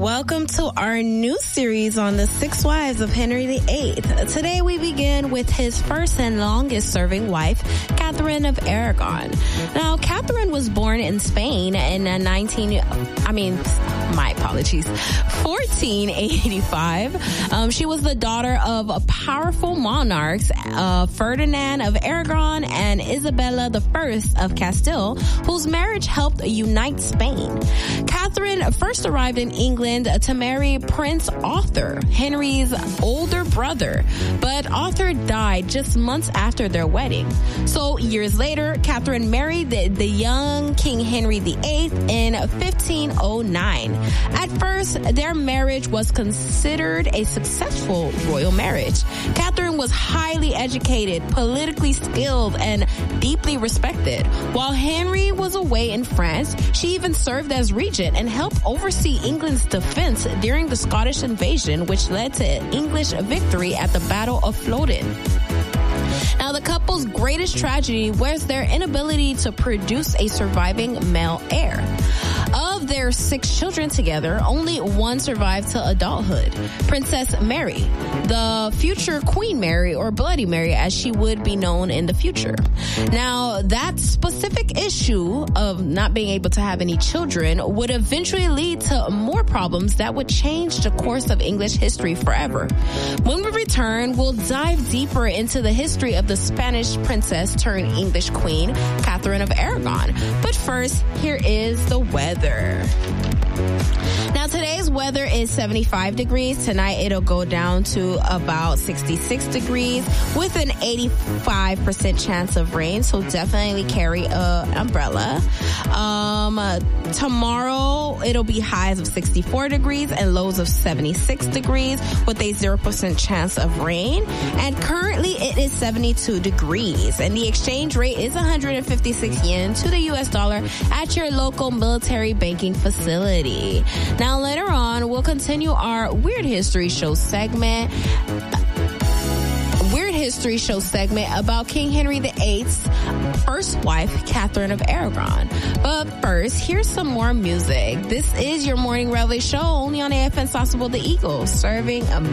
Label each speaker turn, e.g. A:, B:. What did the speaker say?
A: Welcome to our new series on the 6 wives of Henry VIII. Today we begin with his first and longest serving wife, Catherine of Aragon. Now, Catherine was born in Spain in 1485. She was the daughter of powerful monarchs, Ferdinand of Aragon and Isabella I of Castile, whose marriage helped unite Spain. Catherine first arrived in England to marry Prince Arthur, Henry's older brother, but Arthur died just months after their wedding. So years later, Catherine married the young King Henry VIII in 1509. At first, their marriage was considered a successful royal marriage. Catherine was highly educated, politically skilled, and deeply respected. While Henry was away in France, she even served as regent and helped oversee England's defense during the Scottish invasion, which led to English victory at the Battle of Flodden. Now, the couple's greatest tragedy was their inability to produce a surviving male heir. Of their 6 children together, only one survived to adulthood, Princess Mary, the future Queen Mary, or Bloody Mary as she would be known in the future. Now, that specific issue of not being able to have any children would eventually lead to more problems that would change the course of English history forever. When we return, we'll dive deeper into the history of the Spanish princess turned English queen, Catherine of Aragon. But first, here is the weather. Now, today's weather is 75 degrees. Tonight, it'll go down to about 66 degrees with an 85% chance of rain. So definitely carry an umbrella. Tomorrow, it'll be highs of 64 degrees and lows of 76 degrees with a 0% chance of rain. And currently, it is 72 degrees. And the exchange rate is 156 yen to the U.S. dollar at your local military banking facility. Now, later on, we'll continue our Weird History Show segment about King Henry VIII's first wife, Catherine of Aragon. But first, here's some more music. This is your Morning Reveille show only on AFN Sauceable the Eagle, serving America.